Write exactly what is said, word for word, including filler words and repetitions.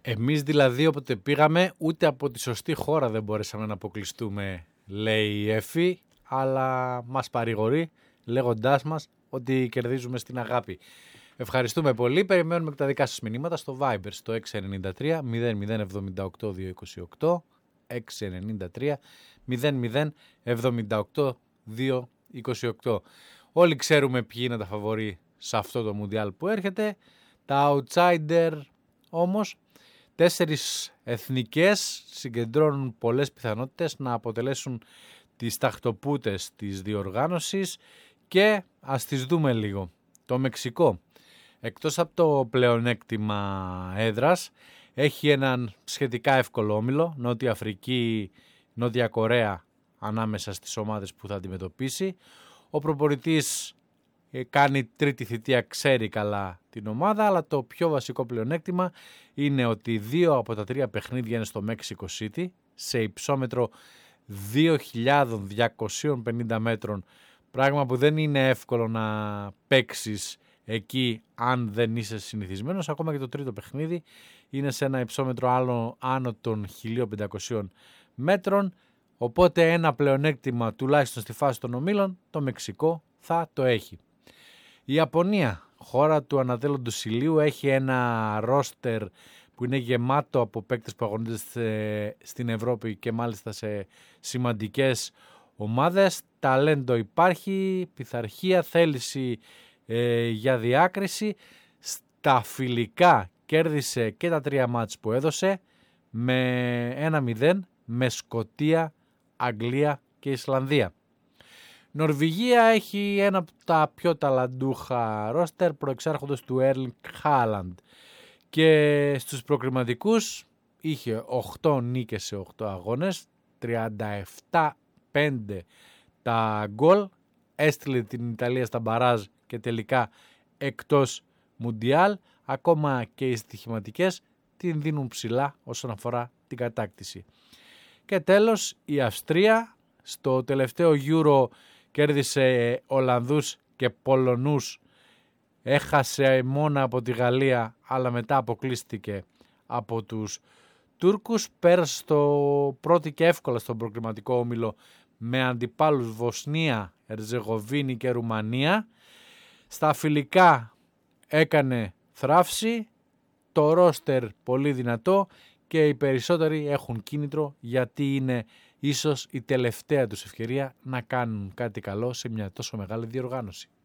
Εμείς δηλαδή όποτε πήγαμε ούτε από τη σωστή χώρα δεν μπορέσαμε να αποκλειστούμε, λέει η Εφη, αλλά μας παρηγορεί λέγοντάς μας ότι κερδίζουμε στην αγάπη. Ευχαριστούμε πολύ, περιμένουμε και τα δικά σας μηνύματα στο Viber στο έξι εννιά τρία μηδέν μηδέν εβδομήντα οκτώ διακόσια είκοσι οκτώ έξι εννιά τρία μηδέν μηδέν εβδομήντα οκτώ διακόσια είκοσι οκτώ. Όλοι ξέρουμε ποιοι είναι τα φαβορί σε αυτό το Μουντιάλ που έρχεται. Τα outsider όμως, τέσσερις εθνικές συγκεντρώνουν πολλές πιθανότητες να αποτελέσουν τις ταχτοπούτες της διοργάνωσης και ας τις δούμε λίγο. Το Μεξικό, εκτός από το πλεονέκτημα έδρας, έχει έναν σχετικά εύκολο όμιλο, Νότια Αφρική, Νότια Κορέα ανάμεσα στις ομάδες που θα αντιμετωπίσει. Ο προπονητής κάνει τρίτη θητεία, ξέρει καλά την ομάδα, αλλά το πιο βασικό πλεονέκτημα είναι ότι δύο από τα τρία παιχνίδια είναι στο Mexico City, σε υψόμετρο δύο χιλιάδες διακόσια πενήντα μέτρων, πράγμα που δεν είναι εύκολο να παίξεις εκεί αν δεν είσαι συνηθισμένος. Ακόμα και το τρίτο παιχνίδι είναι σε ένα υψόμετρο άλλο άνω των χίλια πεντακόσια μέτρων, οπότε ένα πλεονέκτημα τουλάχιστον στη φάση των ομίλων το Μεξικό θα το έχει. Η Ιαπωνία, χώρα του ανατέλλοντος ηλίου, έχει ένα ρόστερ που είναι γεμάτο από παίκτες που αγωνίζονται στην Ευρώπη και μάλιστα σε σημαντικές ομάδες. Ταλέντο υπάρχει, πειθαρχία, θέληση ε, για διάκριση. Στα φιλικά κέρδισε και τα τρία μάτς που έδωσε με ένα μηδέν με Σκωτία, Αγγλία και Ισλανδία. Νορβηγία έχει ένα από τα πιο ταλαντούχα ρόστερ προεξάρχοντος του Έρλινγκ Χάλαντ και στους προκριματικούς είχε οκτώ νίκες σε οκτώ αγώνες, τριάντα επτά πέντε τα γκολ, έστειλε την Ιταλία στα μπαράζ και τελικά εκτός Μουντιάλ. Ακόμα και οι στοιχηματικές την δίνουν ψηλά όσον αφορά την κατάκτηση. Και τέλος η Αυστρία, στο τελευταίο Euro κέρδισε Ολλανδούς και Πολωνούς, έχασε μόνο από τη Γαλλία αλλά μετά αποκλείστηκε από τους Τούρκους. Πέρασε στο πρώτο και εύκολα στον προκριματικό όμιλο με αντιπάλους Βοσνία, Ερζεγοβίνη και Ρουμανία. Στα φιλικά έκανε θράψη, το ρόστερ πολύ δυνατό και οι περισσότεροι έχουν κίνητρο γιατί είναι ίσως η τελευταία τους ευκαιρία να κάνουν κάτι καλό σε μια τόσο μεγάλη διοργάνωση.